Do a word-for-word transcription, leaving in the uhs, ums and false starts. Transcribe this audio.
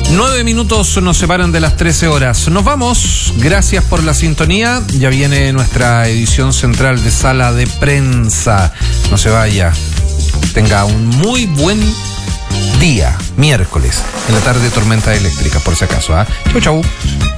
Nueve minutos nos separan de las trece horas. Nos vamos. Gracias por la sintonía. Ya viene nuestra edición central de Sala de Prensa. No se vaya. Tenga un muy buen día. Miércoles. En la tarde, tormenta eléctrica, por si acaso. ¿eh? Chau, chau.